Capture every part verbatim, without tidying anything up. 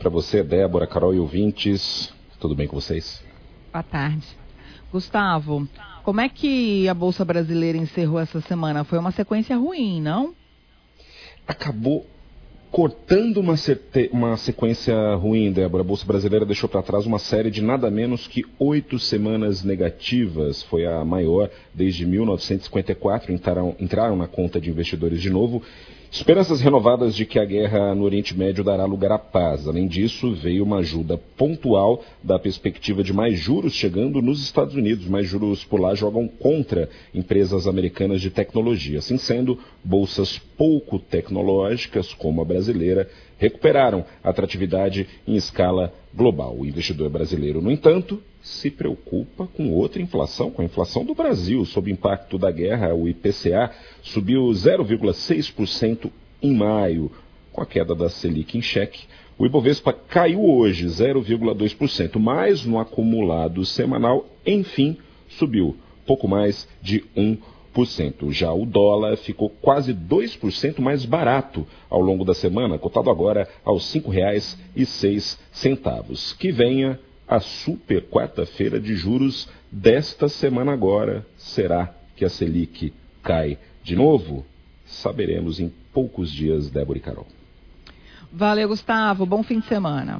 para você, Débora, Carol e ouvintes. Tudo bem com vocês? Boa tarde. Gustavo, como é que a Bolsa Brasileira encerrou essa semana? Foi uma sequência ruim, não? Acabou cortando uma, sete... uma sequência ruim, Débora. A Bolsa Brasileira deixou para trás uma série de nada menos que oito semanas negativas. Foi a maior desde mil novecentos e cinquenta e quatro. Entraram, entraram na conta de investidores de novo. Esperanças renovadas de que a guerra no Oriente Médio dará lugar à paz. Além disso, veio uma ajuda pontual da perspectiva de mais juros chegando nos Estados Unidos. Mais juros por lá jogam contra empresas americanas de tecnologia. Assim sendo, bolsas pouco tecnológicas, como a brasileira, recuperaram a atratividade em escala global. O investidor brasileiro, no entanto, se preocupa com outra inflação, com a inflação do Brasil. Sob impacto da guerra, o I P C A subiu zero vírgula seis por cento em maio. Com a queda da Selic em xeque, o Ibovespa caiu hoje zero vírgula dois por cento, mas no acumulado semanal, enfim, subiu pouco mais de um por cento. Já o dólar ficou quase dois por cento mais barato ao longo da semana, cotado agora aos cinco reais e seis centavos. Que venha a super quarta-feira de juros desta semana agora. Será que a Selic cai de novo? Saberemos em poucos dias, Débora e Carol. Valeu, Gustavo. Bom fim de semana.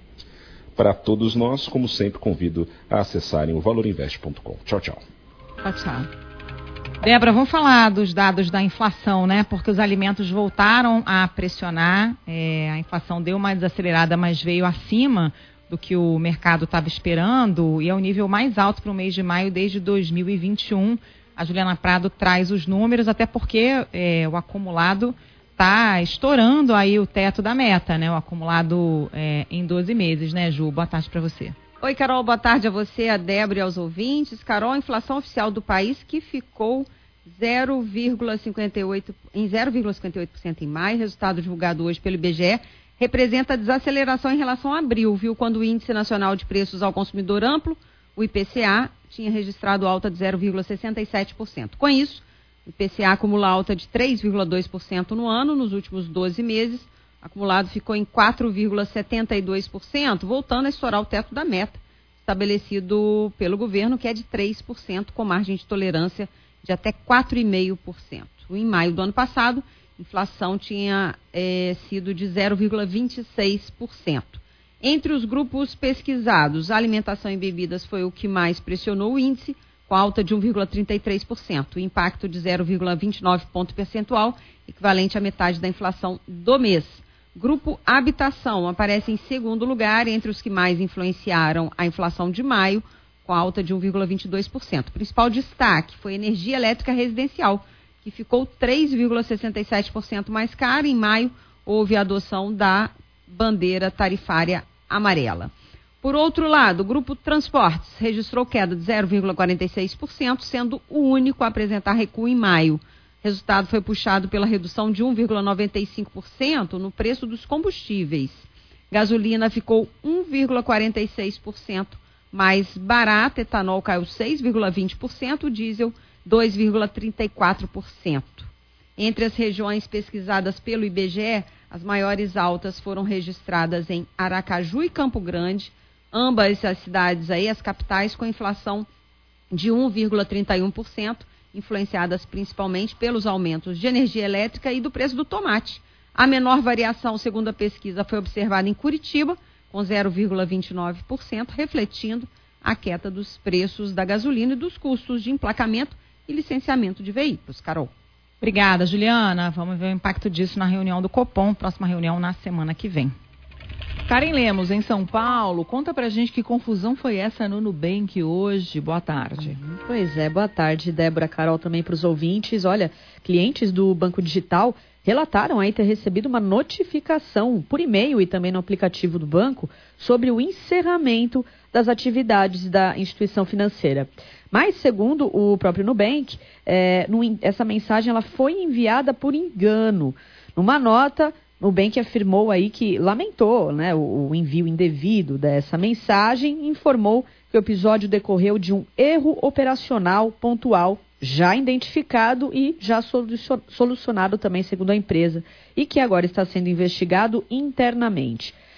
Para todos nós, como sempre, convido a acessarem o valor invest ponto com. Tchau, tchau. Tchau, tchau. Débora, vamos falar dos dados da inflação, né? Porque os alimentos voltaram a pressionar. É, a inflação deu uma desacelerada, mas veio acima do que o mercado estava esperando e é o nível mais alto para o mês de maio desde dois mil e vinte e um. A Juliana Prado traz os números, até porque é, o acumulado está estourando aí o teto da meta, né? O acumulado é, em doze meses, né, Ju? Boa tarde para você. Oi, Carol, boa tarde a você, a Débora e aos ouvintes. Carol, a inflação oficial do país que ficou zero vírgula cinquenta e oito, em zero vírgula cinquenta e oito por cento em maio, resultado divulgado hoje pelo I B G E, representa desaceleração em relação a abril, viu? Quando o Índice Nacional de Preços ao Consumidor Amplo, o I P C A, tinha registrado alta de zero vírgula sessenta e sete por cento. Com isso, o I P C A acumula alta de três vírgula dois por cento no ano, nos últimos doze meses, acumulado ficou em quatro vírgula setenta e dois por cento, voltando a estourar o teto da meta, estabelecido pelo governo, que é de três por cento, com margem de tolerância de até quatro vírgula cinco por cento. Em maio do ano passado, a inflação tinha é, sido de zero vírgula vinte e seis por cento. Entre os grupos pesquisados, a alimentação e bebidas foi o que mais pressionou o índice, com alta de um vírgula trinta e três por cento, o impacto de zero vírgula vinte e nove ponto percentual, equivalente à metade da inflação do mês. Grupo habitação aparece em segundo lugar entre os que mais influenciaram a inflação de maio, com alta de um vírgula vinte e dois por cento. O principal destaque foi energia elétrica residencial, que ficou três vírgula sessenta e sete por cento mais cara. Em maio, houve a adoção da bandeira tarifária amarela. Por outro lado, o Grupo Transportes registrou queda de zero vírgula quarenta e seis por cento, sendo o único a apresentar recuo em maio. O resultado foi puxado pela redução de um vírgula noventa e cinco por cento no preço dos combustíveis. Gasolina ficou um vírgula quarenta e seis por cento mais barata, etanol caiu seis vírgula vinte por cento, o diesel dois vírgula trinta e quatro por cento. Entre as regiões pesquisadas pelo I B G E, as maiores altas foram registradas em Aracaju e Campo Grande, ambas as cidades aí, as capitais, com inflação de um vírgula trinta e um por cento, influenciadas principalmente pelos aumentos de energia elétrica e do preço do tomate. A menor variação, segundo a pesquisa, foi observada em Curitiba, com zero vírgula vinte e nove por cento, refletindo a queda dos preços da gasolina e dos custos de emplacamento e licenciamento de veículos. Carol. Obrigada, Juliana. Vamos ver o impacto disso na reunião do Copom, próxima reunião na semana que vem. Karen Lemos, em São Paulo, conta pra gente que confusão foi essa no Nubank hoje. Boa tarde. Pois é, boa tarde, Débora, Carol, também para os ouvintes. Olha, clientes do Banco Digital relataram aí ter recebido uma notificação por e-mail e também no aplicativo do banco sobre o encerramento das atividades da instituição financeira. Mas, segundo o próprio Nubank, é, no, essa mensagem ela foi enviada por engano. Numa nota, Nubank afirmou aí que lamentou, né, o, o envio indevido dessa mensagem e informou que o episódio decorreu de um erro operacional pontual já identificado e já solucionado também, segundo a empresa, e que agora está sendo investigado internamente.